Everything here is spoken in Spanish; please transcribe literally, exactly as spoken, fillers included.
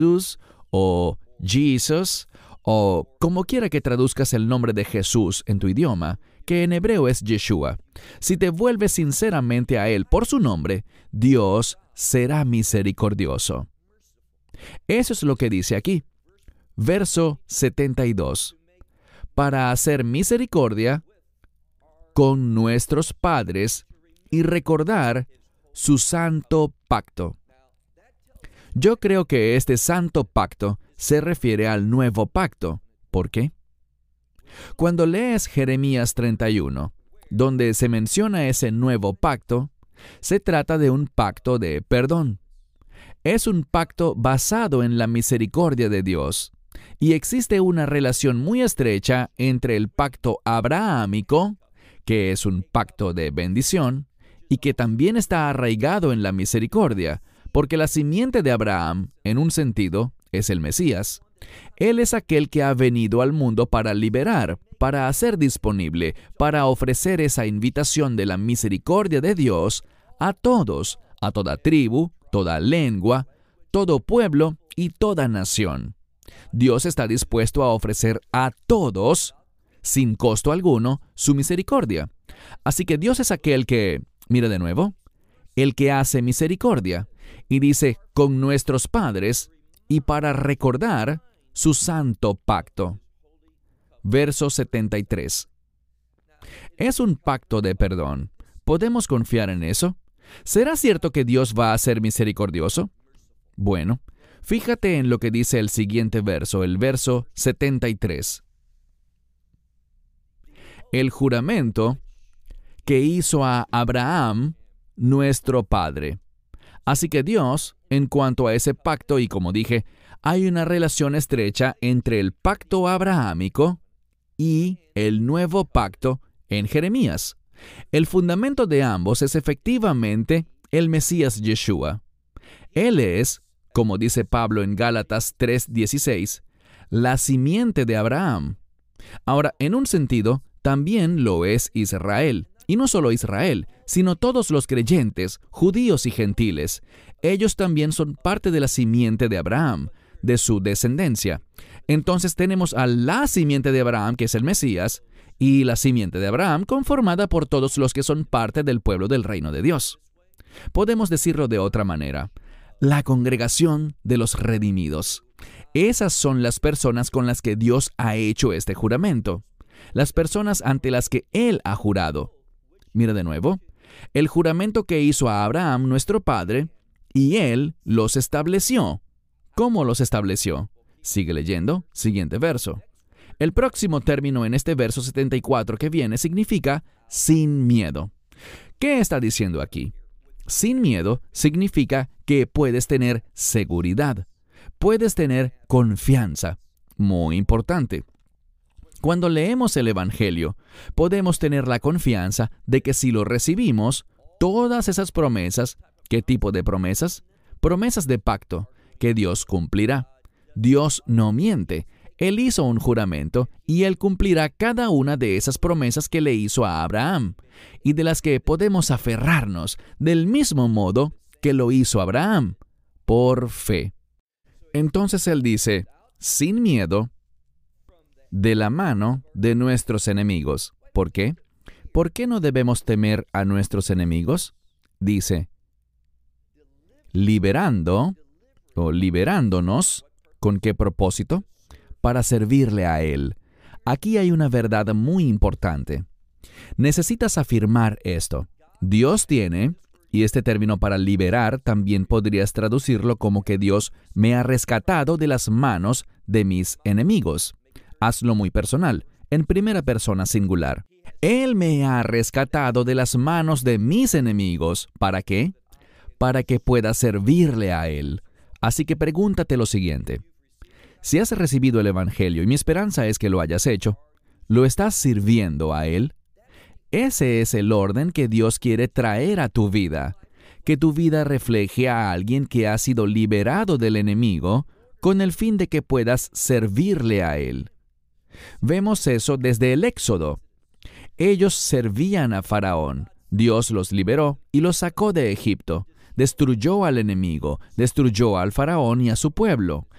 Jesús o Jesus, o como quiera que traduzcas el nombre de Jesús en tu idioma, que en hebreo es Yeshua. Si te vuelves sinceramente a Él por su nombre, Dios será misericordioso. Eso es lo que dice aquí. Verso setenta y dos. Para hacer misericordia con nuestros padres y recordar su santo pacto. Yo creo que este santo pacto se refiere al nuevo pacto. ¿Por qué? Cuando lees Jeremías treinta y uno, donde se menciona ese nuevo pacto, se trata de un pacto de perdón. Es un pacto basado en la misericordia de Dios, y existe una relación muy estrecha entre el pacto abrahámico, que es un pacto de bendición, y que también está arraigado en la misericordia, porque la simiente de Abraham, en un sentido, es el Mesías. Él es aquel que ha venido al mundo para liberar, para hacer disponible, para ofrecer esa invitación de la misericordia de Dios a todos, a toda tribu, toda lengua, todo pueblo y toda nación. Dios está dispuesto a ofrecer a todos, sin costo alguno, su misericordia. Así que Dios es aquel que, mira de nuevo, el que hace misericordia, y dice, con nuestros padres, y para recordar su santo pacto. Verso setenta y tres. Es un pacto de perdón. ¿Podemos confiar en eso? ¿Será cierto que Dios va a ser misericordioso? Bueno, fíjate en lo que dice el siguiente verso, el verso setenta y tres. El juramento que hizo a Abraham, nuestro padre. Así que Dios, en cuanto a ese pacto, y como dije, hay una relación estrecha entre el pacto abrahámico y el nuevo pacto en Jeremías. El fundamento de ambos es efectivamente el Mesías Yeshua. Él es, como dice Pablo en Gálatas tres dieciséis, la simiente de Abraham. Ahora, en un sentido, también lo es Israel. Y no solo Israel, sino todos los creyentes, judíos y gentiles. Ellos también son parte de la simiente de Abraham, de su descendencia. Entonces tenemos a la simiente de Abraham, que es el Mesías, y la simiente de Abraham conformada por todos los que son parte del pueblo del reino de Dios. Podemos decirlo de otra manera. La congregación de los redimidos. Esas son las personas con las que Dios ha hecho este juramento. Las personas ante las que Él ha jurado. Mira de nuevo, el juramento que hizo a Abraham, nuestro padre, y Él los estableció. ¿Cómo los estableció? Sigue leyendo, siguiente verso. El próximo término en este verso setenta y cuatro que viene significa sin miedo. ¿Qué está diciendo aquí? Sin miedo significa que puedes tener seguridad, puedes tener confianza. Muy importante. Cuando leemos el Evangelio, podemos tener la confianza de que si lo recibimos, todas esas promesas, ¿qué tipo de promesas? Promesas de pacto, que Dios cumplirá. Dios no miente. Él hizo un juramento y Él cumplirá cada una de esas promesas que le hizo a Abraham, y de las que podemos aferrarnos del mismo modo que lo hizo Abraham, por fe. Entonces Él dice, sin miedo, de la mano de nuestros enemigos. ¿Por qué? ¿Por qué no debemos temer a nuestros enemigos? Dice, liberando o liberándonos, ¿con qué propósito? Para servirle a Él. Aquí hay una verdad muy importante. Necesitas afirmar esto. Dios tiene, y este término para liberar también podrías traducirlo como que Dios me ha rescatado de las manos de mis enemigos. Hazlo muy personal, en primera persona singular. Él me ha rescatado de las manos de mis enemigos. ¿Para qué? Para que pueda servirle a Él. Así que pregúntate lo siguiente. Si has recibido el Evangelio, y mi esperanza es que lo hayas hecho, ¿lo estás sirviendo a Él? Ese es el orden que Dios quiere traer a tu vida. Que tu vida refleje a alguien que ha sido liberado del enemigo con el fin de que puedas servirle a Él. Vemos eso desde el Éxodo. Ellos servían a Faraón. Dios los liberó y los sacó de Egipto. destruyó al enemigo, destruyó al faraón y a su pueblo.